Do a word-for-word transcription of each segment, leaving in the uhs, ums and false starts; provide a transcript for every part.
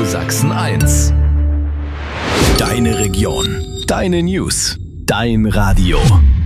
Sachsen eins. Deine Region, deine News, dein Radio.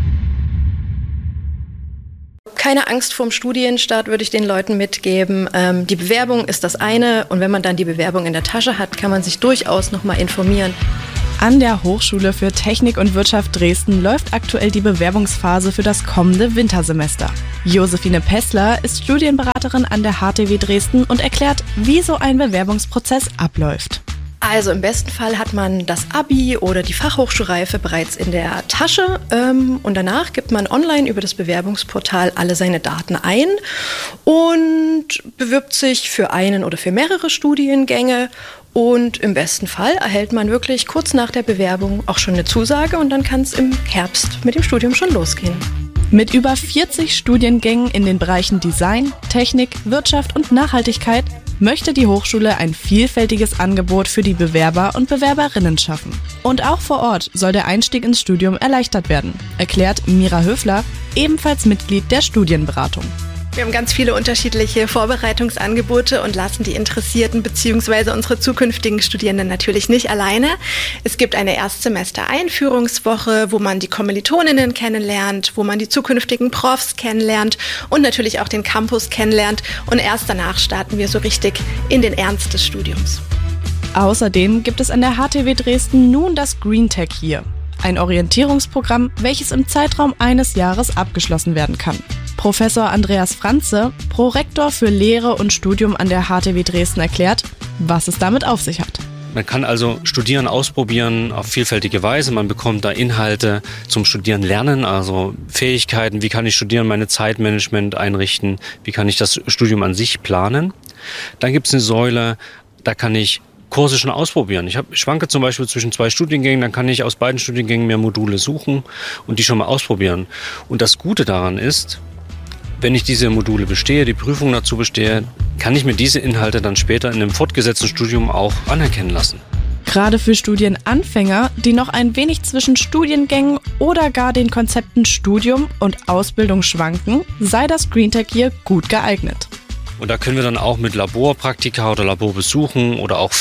Keine Angst vorm Studienstart würde ich den Leuten mitgeben. Ähm, die Bewerbung ist das eine und wenn man dann die Bewerbung in der Tasche hat, kann man sich durchaus noch mal informieren. An der Hochschule für Technik und Wirtschaft Dresden läuft aktuell die Bewerbungsphase für das kommende Wintersemester. Josephine Pessler ist Studienberaterin an der H T W Dresden und erklärt, wie so ein Bewerbungsprozess abläuft. Also im besten Fall hat man das Abi oder die Fachhochschulreife bereits in der Tasche ähm, und danach gibt man online über das Bewerbungsportal alle seine Daten ein und bewirbt sich für einen oder für mehrere Studiengänge und im besten Fall erhält man wirklich kurz nach der Bewerbung auch schon eine Zusage und dann kann es im Herbst mit dem Studium schon losgehen. Mit über vierzig Studiengängen in den Bereichen Design, Technik, Wirtschaft und Nachhaltigkeit möchte die Hochschule ein vielfältiges Angebot für die Bewerber und Bewerberinnen schaffen. Und auch vor Ort soll der Einstieg ins Studium erleichtert werden, erklärt Mira Höfler, ebenfalls Mitglied der Studienberatung. Wir haben ganz viele unterschiedliche Vorbereitungsangebote und lassen die Interessierten bzw. unsere zukünftigen Studierenden natürlich nicht alleine. Es gibt eine Erstsemester-Einführungswoche, wo man die Kommilitoninnen kennenlernt, wo man die zukünftigen Profs kennenlernt und natürlich auch den Campus kennenlernt. Und erst danach starten wir so richtig in den Ernst des Studiums. Außerdem gibt es an der H T W Dresden nun das Green Tech Year, ein Orientierungsprogramm, welches im Zeitraum eines Jahres abgeschlossen werden kann. Professor Andreas Franze, Prorektor für Lehre und Studium an der H T W Dresden, erklärt, was es damit auf sich hat. Man kann also Studieren ausprobieren auf vielfältige Weise. Man bekommt da Inhalte zum Studieren lernen, also Fähigkeiten, wie kann ich studieren, meine Zeitmanagement einrichten, wie kann ich das Studium an sich planen. Dann gibt es eine Säule, da kann ich Kurse schon ausprobieren. Ich hab, schwanke zum Beispiel zwischen zwei Studiengängen, dann kann ich aus beiden Studiengängen mehr Module suchen und die schon mal ausprobieren. Und das Gute daran ist, wenn ich diese Module bestehe, die Prüfung dazu bestehe, kann ich mir diese Inhalte dann später in einem fortgesetzten Studium auch anerkennen lassen. Gerade für Studienanfänger, die noch ein wenig zwischen Studiengängen oder gar den Konzepten Studium und Ausbildung schwanken, sei das Green Tech Year gut geeignet. Und da können wir dann auch mit Laborpraktika oder Laborbesuchen oder auch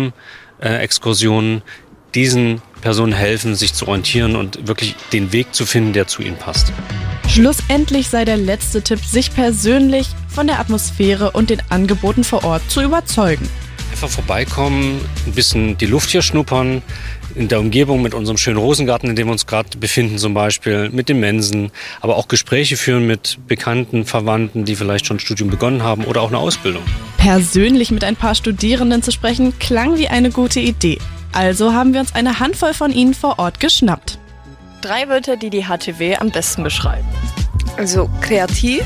Firmenexkursionen diesen Personen helfen, sich zu orientieren und wirklich den Weg zu finden, der zu ihnen passt. Schlussendlich sei der letzte Tipp, sich persönlich von der Atmosphäre und den Angeboten vor Ort zu überzeugen. Einfach vorbeikommen, ein bisschen die Luft hier schnuppern, in der Umgebung mit unserem schönen Rosengarten, in dem wir uns gerade befinden zum Beispiel, mit den Mensen, aber auch Gespräche führen mit Bekannten, Verwandten, die vielleicht schon ein Studium begonnen haben oder auch eine Ausbildung. Persönlich mit ein paar Studierenden zu sprechen, klang wie eine gute Idee. Also haben wir uns eine Handvoll von ihnen vor Ort geschnappt. Drei Wörter, die die H T W am besten beschreiben. Also kreativ,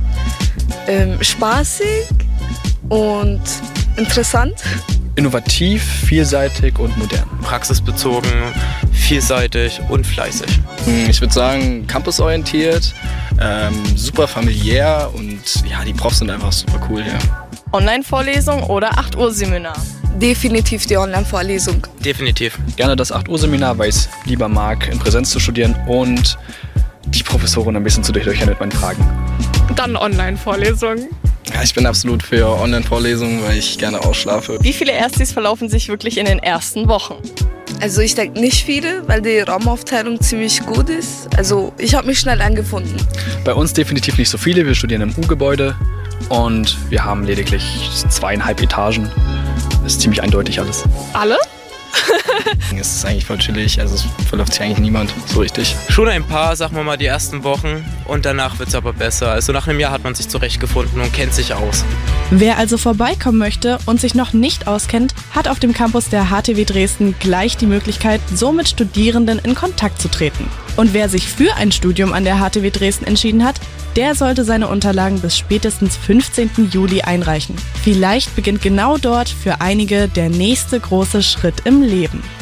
ähm, spaßig und interessant. Innovativ, vielseitig und modern. Praxisbezogen, vielseitig und fleißig. Ich würde sagen, campusorientiert, ähm, super familiär und ja, die Profs sind einfach super cool hier. Online-Vorlesung oder acht Uhr Seminar? Definitiv die Online-Vorlesung. Definitiv. Gerne das acht Uhr Seminar, weil ich es lieber mag, in Präsenz zu studieren und die Professorin ein bisschen zu durchlöchern mit meinen Fragen. Dann Online-Vorlesung. Ja, ich bin absolut für Online-Vorlesungen, weil ich gerne ausschlafe. Wie viele Erstis verlaufen sich wirklich in den ersten Wochen? Also ich denke nicht viele, weil die Raumaufteilung ziemlich gut ist. Also ich habe mich schnell eingefunden. Bei uns definitiv nicht so viele. Wir studieren im U-Gebäude und wir haben lediglich zweieinhalb Etagen. Das ist ziemlich eindeutig alles. Alle? Es ist eigentlich voll chillig, also es verläuft sich eigentlich niemand so richtig. Schon ein paar, sagen wir mal, die ersten Wochen und danach wird es aber besser. Also nach einem Jahr hat man sich zurechtgefunden und kennt sich aus. Wer also vorbeikommen möchte und sich noch nicht auskennt, hat auf dem Campus der H T W Dresden gleich die Möglichkeit, so mit Studierenden in Kontakt zu treten. Und wer sich für ein Studium an der H T W Dresden entschieden hat, der sollte seine Unterlagen bis spätestens fünfzehnten Juli einreichen. Vielleicht beginnt genau dort für einige der nächste große Schritt im Leben.